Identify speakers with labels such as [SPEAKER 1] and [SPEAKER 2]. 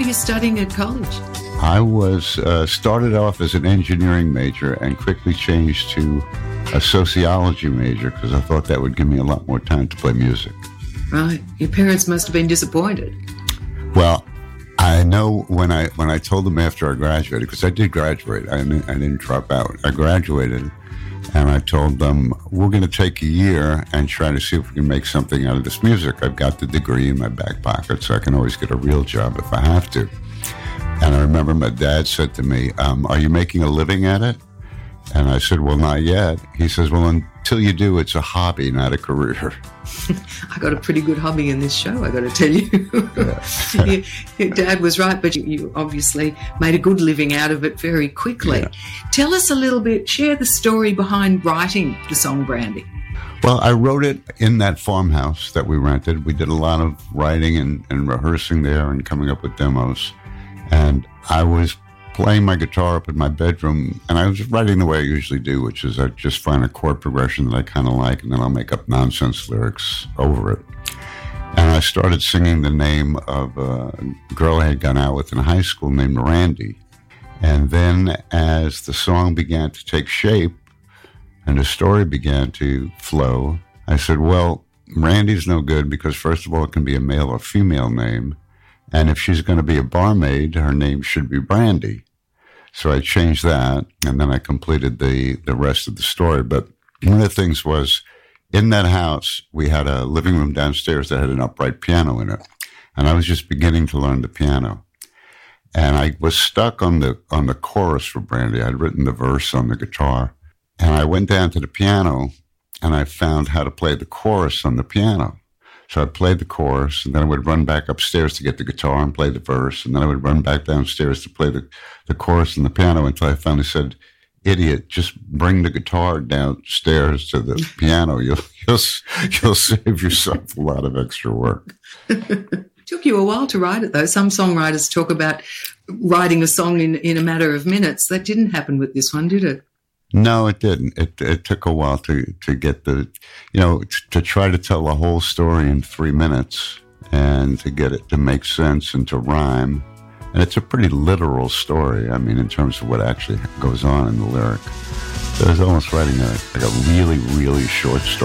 [SPEAKER 1] you studying at college?
[SPEAKER 2] I was started off as an engineering major and quickly changed to a sociology major because I thought that would give me a lot more time to play music.
[SPEAKER 1] Right. Your parents must have been disappointed.
[SPEAKER 2] Well, I know when I told them after I graduated, because I did graduate, I didn't drop out. I graduated, and I told them, we're going to take a year and try to see if we can make something out of this music. I've got the degree in my back pocket, so I can always get a real job if I have to. And I remember my dad said to me, are you making a living at it? And I said, well, not yet. He says, well, until you do, it's a hobby, not a career.
[SPEAKER 1] I got a pretty good hobby in this show, I got to tell you. Your dad was right, but you obviously made a good living out of it very quickly.
[SPEAKER 2] Yeah.
[SPEAKER 1] Tell us a little bit, share the story behind writing the song Brandy.
[SPEAKER 2] Well, I wrote it in that farmhouse that we rented. We did a lot of writing and rehearsing there and coming up with demos. And I was playing my guitar up in my bedroom, and I was writing the way I usually do, which is I just find a chord progression that I kind of like, and then I'll make up nonsense lyrics over it. And I started singing the name of a girl I had gone out with in high school named Randy. And then as the song began to take shape and the story began to flow, I said, well, Randy's no good because, first of all, it can be a male or female name. And if she's going to be a barmaid, her name should be Brandy. So I changed that, and then I completed the rest of the story. But one of the things was, in that house, we had a living room downstairs that had an upright piano in it. And I was just beginning to learn the piano. And I was stuck on the chorus for Brandy. I'd written the verse on the guitar. And I went down to the piano, and I found how to play the chorus on the piano. So I played the chorus, and then I would run back upstairs to get the guitar and play the verse, and then I would run back downstairs to play the chorus and the piano until I finally said, idiot, just bring the guitar downstairs to the piano. You'll save yourself a lot of extra work.
[SPEAKER 1] Took you a while to write it, though. Some songwriters talk about writing a song in a matter of minutes. That didn't happen with this one, did it?
[SPEAKER 2] No, it didn't. It took a while to get to try to tell the whole story in 3 minutes and to get it to make sense and to rhyme. And it's a pretty literal story, I mean, in terms of what actually goes on in the lyric. So I was almost writing a really, really short story.